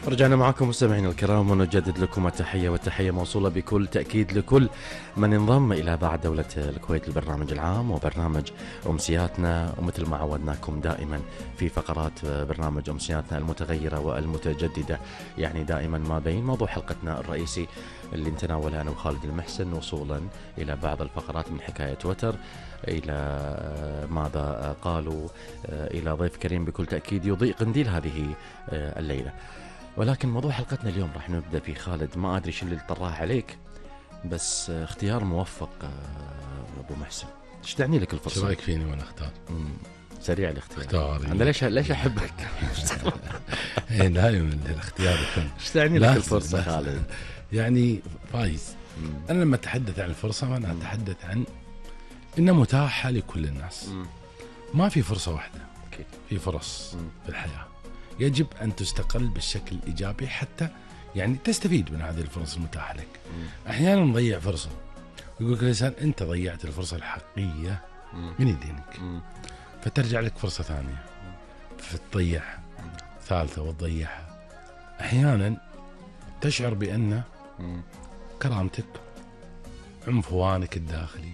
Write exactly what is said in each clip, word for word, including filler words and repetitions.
رجعنا معكم مستمعينا الكرام ونجدد لكم التحية، والتحية موصولة بكل تأكيد لكل من انضم إلى بعد دولة الكويت البرنامج العام وبرنامج أمسياتنا. ومثل ما عودناكم دائما في فقرات برنامج أمسياتنا المتغيرة والمتجددة، يعني دائما ما بين موضوع حلقتنا الرئيسي اللي نتناولها أنا وخالد المحسن، وصولا إلى بعض الفقرات من حكاية وتر، إلى ماذا قالوا، إلى ضيف كريم بكل تأكيد يضيء قنديل هذه الليلة. ولكن موضوع حلقتنا اليوم راح نبدأ فيه خالد، ما أدري شو اللي طراه عليك، بس اختيار موفق أبو محسن. ايش تعني لك الفرصة؟ شو رايك فيني وانا اختار؟ سريع الاختيار. اختار أنا ليش ليش أحبك؟ ايه دائما الاختيار يكون. ايش تعني لك الفرصة خالد؟ يعني فايز، أنا لما أتحدث عن الفرصة أنا أتحدث عن إنها متاحة لكل الناس. مم. ما في فرصة واحدة، أوكي. في فرص مم. في الحياة يجب أن تستقل بالشكل الإيجابي حتى يعني تستفيد من هذه الفرص المتاحة لك. مم. أحيانا نضيع فرصة، يقول لك الإنسان أنت ضيعت الفرصة الحقيقية مم. من يدينك، مم. فترجع لك فرصة ثانية فتضيعها، ثالثة وتضيعها. أحيانا تشعر بأن مم. كرامتك، عنفوانك الداخلي،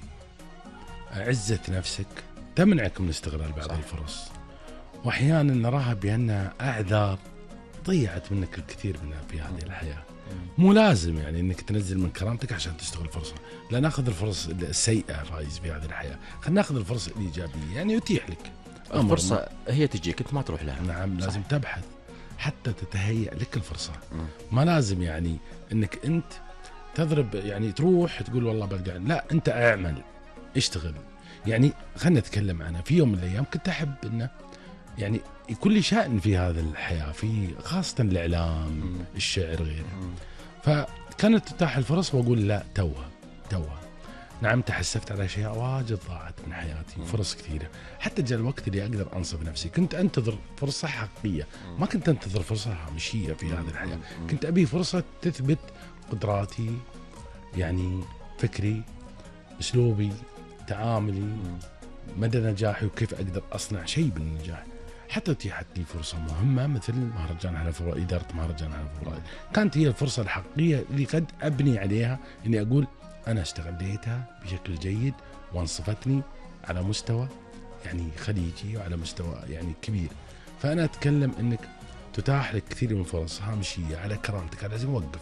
عزة نفسك تمنعك من استغلال بعض صح. الفرص، وأحيانا نراها بأنها أعذار ضيعت منك الكثير منها في هذه الحياة. مو لازم يعني أنك تنزل من كرامتك عشان تشتغل فرصة، لا نأخذ الفرص السيئة فايز في هذه الحياة، خلينا نأخذ الفرص الإيجابية. يعني يتيح لك الفرصة هي تجيك أنت ما تروح لها. نعم صح. لازم تبحث حتى تتهيأ لك الفرصة. مم. ما لازم يعني أنك أنت تضرب يعني تروح تقول والله بقدر، لا أنت أعمل اشتغل. يعني خلنا نتكلم عنها. في يوم من الأيام كنت أحب أنه يعني يكون لي شأن في هذا الحياة، في خاصة الإعلام مم. الشعر غيره. مم. فكانت تتاح الفرص وأقول لا توها توها. نعم تحسفت على أشياء واجد ضاعت من حياتي، مم. فرص كثيرة. حتى جاء الوقت اللي أقدر أنصف نفسي كنت أنتظر فرصة حقيقية، ما كنت أنتظر فرصة هامشية في هذه الحياة. كنت أبي فرصة تثبت قدراتي، يعني فكري، أسلوبي، تعاملي، مدى نجاحي، وكيف أقدر أصنع شيء بالنجاح. حتى اتيحت لي فرصة مهمة مثل مهرجان حلف الرائد، إدارة مهرجان حلف الرائد، كانت هي الفرصة الحقيقية اللي قد أبني عليها إني أقول أنا استغليتها بشكل جيد وانصفتني على مستوى يعني خليجي وعلى مستوى يعني كبير. فأنا أتكلم إنك تتاح لك كثير من فرص هامشية على كرامتك، لازم أوقف